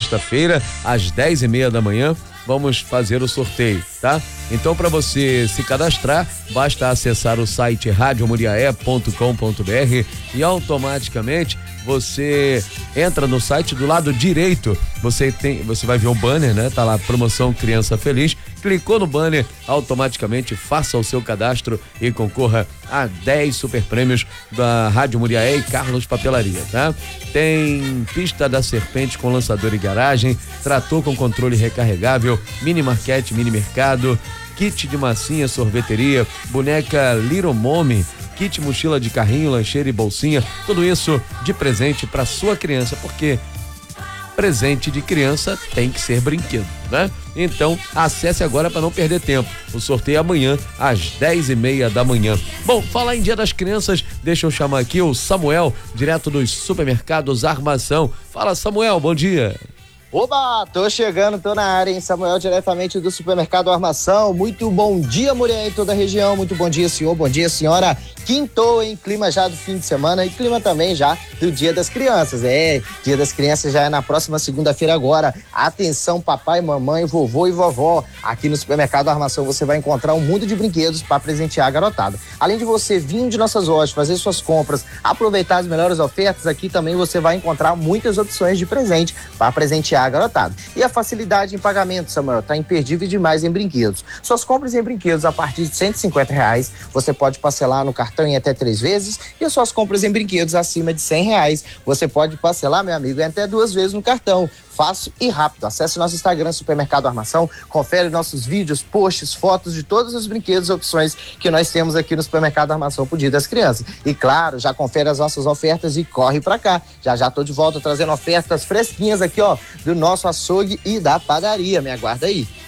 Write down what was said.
sexta-feira, às 10h30 da manhã, vamos fazer o sorteio, tá? Então, para você se cadastrar, basta acessar o site radiomuriaé.com.br e automaticamente você entra no site. Do lado direito, você vai ver o banner, né? Tá lá, promoção Criança Feliz. Clicou no banner, automaticamente faça o seu cadastro e concorra a 10 super prêmios da Rádio Muriaé e Carlos Papelaria, tá? Tem pista da Serpente com lançador e garagem, trator com controle recarregável, mini marquete, mini mercado, kit de massinha, sorveteria, boneca Little Mommy, kit mochila de carrinho, lancheira e bolsinha, tudo isso de presente para sua criança, porque presente de criança tem que ser brinquedo, né? Então, acesse agora para não perder tempo. O sorteio é amanhã, às 10h30 da manhã. Bom, falar em Dia das Crianças, deixa eu chamar aqui o Samuel, direto dos supermercados Armação. Fala, Samuel, bom dia. Oba, tô chegando, tô na área, hein? Samuel, diretamente do supermercado Armação. Muito bom dia, Muriaé, em toda a região. Muito bom dia, senhor, bom dia, senhora. Quintou, hein? Clima já do fim de semana e clima também já do Dia das Crianças. Dia das Crianças já é na próxima segunda-feira agora. Atenção, papai, mamãe, vovô e vovó. Aqui no supermercado Armação você vai encontrar um mundo de brinquedos para presentear a garotada. Além de você vir de nossas lojas, fazer suas compras, aproveitar as melhores ofertas, aqui também você vai encontrar muitas opções de presente para presentear a garotada. E a facilidade em pagamento, Samuel, tá imperdível demais em brinquedos. Suas compras em brinquedos a partir de R$150, você pode parcelar no cartão em até 3 vezes, e as suas compras em brinquedos acima de R$100, você pode parcelar, meu amigo, em até 2 vezes no cartão. Fácil e rápido. Acesse nosso Instagram, Supermercado Armação, confere nossos vídeos, posts, fotos de todos os brinquedos e opções que nós temos aqui no Supermercado Armação pro Dia das Crianças. E claro, já confere as nossas ofertas e corre pra cá. Já tô de volta trazendo ofertas fresquinhas aqui, ó, do nosso açougue e da padaria. Me aguarda aí.